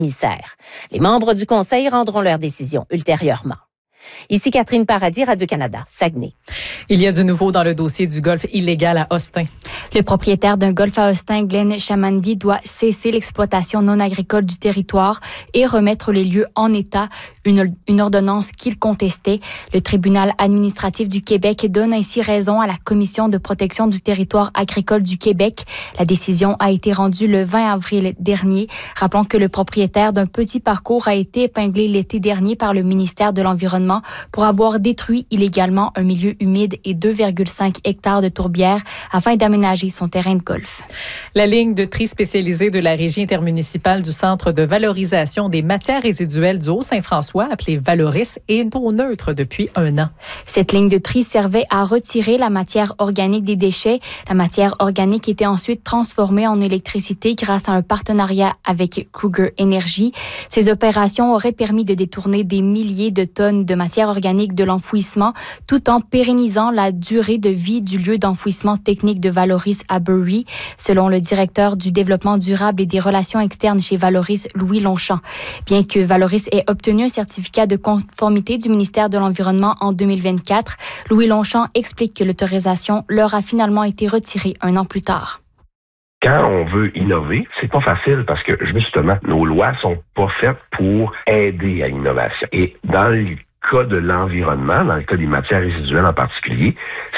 commissaire. Les membres du Conseil rendront leur décision ultérieurement. Ici Catherine Paradis, Radio-Canada, Saguenay. Il y a du nouveau dans le dossier du golf illégal à Austin. Le propriétaire d'un golf à Austin, Glenn Chamandi, doit cesser l'exploitation non agricole du territoire et remettre les lieux en état, une ordonnance qu'il contestait. Le tribunal administratif du Québec donne ainsi raison à la Commission de protection du territoire agricole du Québec. La décision a été rendue le 20 avril dernier. Rappelons que le propriétaire d'un petit parcours a été épinglé l'été dernier par le ministère de l'Environnement pour avoir détruit illégalement un milieu humide et 2,5 hectares de tourbières afin d'aménager son terrain de golf. La ligne de tri spécialisée de la Régie intermunicipale du Centre de valorisation des matières résiduelles du Haut-Saint-François, appelée Valoris, est non neutre depuis 1 an. Cette ligne de tri servait à retirer la matière organique des déchets. La matière organique était ensuite transformée en électricité grâce à un partenariat avec Kruger Energy. Ces opérations auraient permis de détourner des milliers de tonnes de matière organique de l'enfouissement, tout en pérennisant la durée de vie du lieu d'enfouissement technique de Valoris à Bury, selon le directeur du développement durable et des relations externes chez Valoris, Louis Longchamp. Bien que Valoris ait obtenu un certificat de conformité du ministère de l'Environnement en 2024, Louis Longchamp explique que l'autorisation leur a finalement été retirée 1 an plus tard. Quand on veut innover, c'est pas facile parce que justement, nos lois sont pas faites pour aider à l'innovation. Et dans le cas de l'environnement, dans le cas des matières résiduelles en particulier,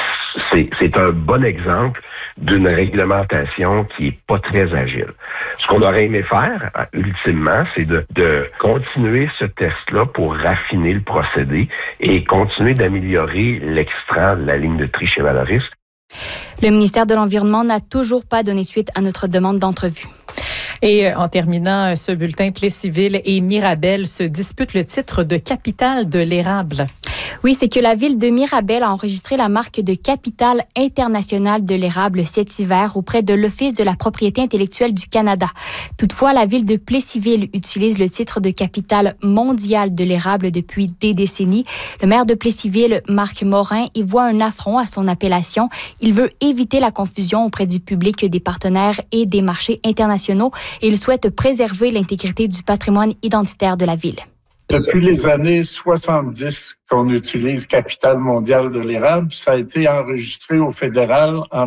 c'est un bon exemple d'une réglementation qui est pas très agile. Ce qu'on aurait aimé faire, ultimement, c'est de continuer ce test-là pour raffiner le procédé et continuer d'améliorer l'extrait de la ligne de tri chez Valoris. Le ministère de l'Environnement n'a toujours pas donné suite à notre demande d'entrevue. Et en terminant ce bulletin, Plessisville et Mirabel se disputent le titre de capitale de l'érable. Oui, c'est que la ville de Mirabel a enregistré la marque de capitale internationale de l'érable cet hiver auprès de l'Office de la propriété intellectuelle du Canada. Toutefois, la ville de Plessisville utilise le titre de capitale mondiale de l'érable depuis des décennies. Le maire de Plessisville, Marc Morin, y voit un affront à son appellation. Il veut éviter la confusion auprès du public, des partenaires et des marchés internationaux et il souhaite préserver l'intégrité du patrimoine identitaire de la ville. Depuis les années 70 qu'on utilise capitale mondiale de l'érable, ça a été enregistré au fédéral en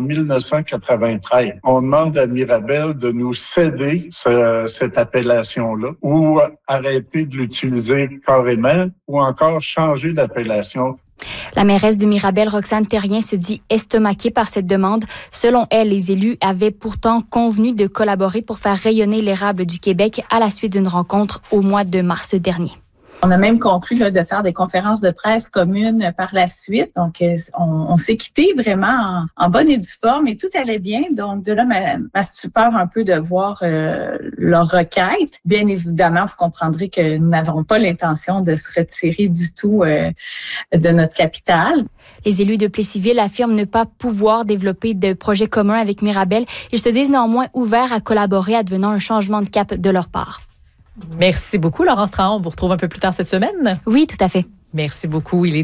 1993. On demande à Mirabel de nous céder cette appellation-là ou arrêter de l'utiliser carrément ou encore changer d'appellation. La mairesse de Mirabel, Roxane Terrien, se dit estomaquée par cette demande. Selon elle, les élus avaient pourtant convenu de collaborer pour faire rayonner l'érable du Québec à la suite d'une rencontre au mois de mars dernier. On a même conclu de faire des conférences de presse communes par la suite. Donc, on s'est quitté vraiment en bonne et due forme et tout allait bien. Donc, de là, ma stupeur un peu de voir leur requête. Bien évidemment, vous comprendrez que nous n'avons pas l'intention de se retirer du tout de notre capitale. Les élus de Plessisville affirment ne pas pouvoir développer de projets communs avec Mirabel. Ils se disent néanmoins ouverts à collaborer advenant un changement de cap de leur part. Merci beaucoup, Laurence Trahan. On vous retrouve un peu plus tard cette semaine. Oui, tout à fait. Merci beaucoup. Il est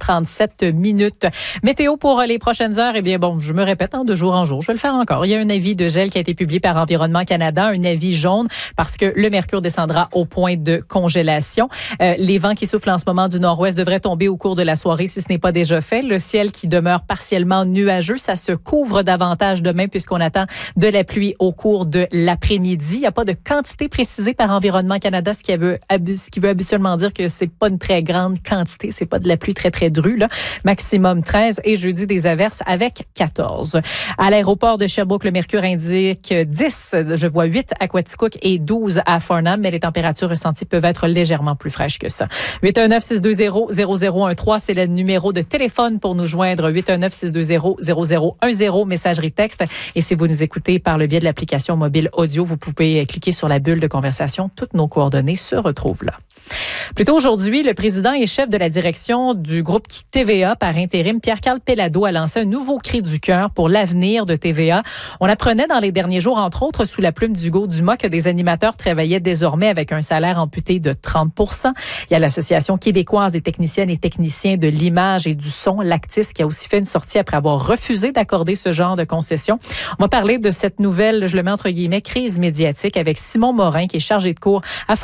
17h37. Météo pour les prochaines heures. Eh bien, bon, je me répète, de jour en jour. Je vais le faire encore. Il y a un avis de gel qui a été publié par Environnement Canada, un avis jaune parce que le mercure descendra au point de congélation. Les vents qui soufflent en ce moment du nord-ouest devraient tomber au cours de la soirée si ce n'est pas déjà fait. Le ciel qui demeure partiellement nuageux, ça se couvre davantage demain puisqu'on attend de la pluie au cours de l'après-midi. Il n'y a pas de quantité précisée par Environnement Canada, ce qui veut habituellement dire que c'est pas une très grande quantité. C'est pas de la pluie très, très drue, là. Maximum 13 et jeudi des averses avec 14. À l'aéroport de Sherbrooke, le mercure indique 10. Je vois 8 à Quaticook et 12 à Farnham, mais les températures ressenties peuvent être légèrement plus fraîches que ça. 819-620-0013, c'est le numéro de téléphone pour nous joindre. 819-620-0010, messagerie texte. Et si vous nous écoutez par le biais de l'application mobile audio, vous pouvez cliquer sur la bulle de conversation. Toutes nos coordonnées se retrouvent là. Plus tôt aujourd'hui, le président et chef de la direction du groupe TVA par intérim, Pierre-Carl Péladeau, a lancé un nouveau cri du cœur pour l'avenir de TVA. On apprenait dans les derniers jours, entre autres sous la plume d'Hugo Dumas, que des animateurs travaillaient désormais avec un salaire amputé de 30 %. Il y a l'Association québécoise des techniciennes et techniciens de l'image et du son, l'Actis, qui a aussi fait une sortie après avoir refusé d'accorder ce genre de concession. On va parler de cette nouvelle, je le mets entre guillemets, crise médiatique avec Simon Morin, qui est chargé de cours à